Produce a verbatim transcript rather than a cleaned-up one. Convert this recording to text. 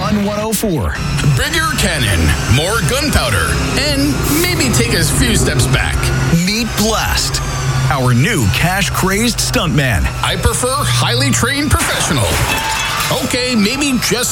one one oh four. Bigger cannon, more gunpowder, and maybe take a few steps back. Meet Blast, our new cash-crazed stuntman. I prefer highly trained professional. Okay, maybe just